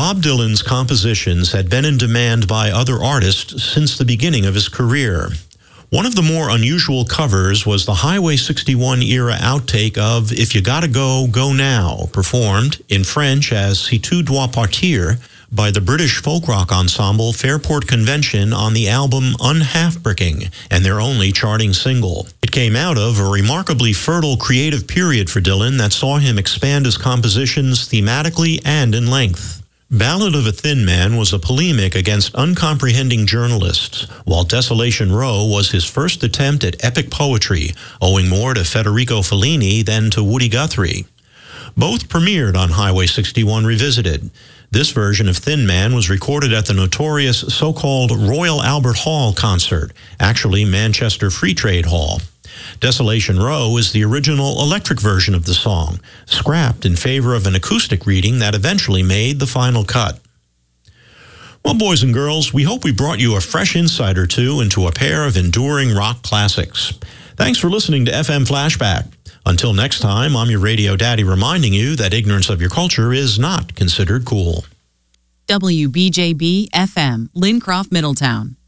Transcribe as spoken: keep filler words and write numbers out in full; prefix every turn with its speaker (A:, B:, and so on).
A: Bob Dylan's compositions had been in demand by other artists since the beginning of his career. One of the more unusual covers was the Highway sixty-one era outtake of If You Gotta Go, Go Now, performed in French as Si tu dois partir by the British folk rock ensemble Fairport Convention on the album Unhalfbricking, and their only charting single. It came out of a remarkably fertile creative period for Dylan that saw him expand his compositions thematically and in length. Ballad of a Thin Man was a polemic against uncomprehending journalists, while Desolation Row was his first attempt at epic poetry, owing more to Federico Fellini than to Woody Guthrie. Both premiered on Highway sixty-one Revisited. This version of Thin Man was recorded at the notorious so-called Royal Albert Hall concert, actually Manchester Free Trade Hall. Desolation Row is the original electric version of the song, scrapped in favor of an acoustic reading that eventually made the final cut. Well, boys and girls, we hope we brought you a fresh insight or two into a pair of enduring rock classics. Thanks for listening to F M Flashback. Until next time, I'm your radio daddy reminding you that ignorance of your culture is not considered cool.
B: W B J B F M, Lincroft, Middletown.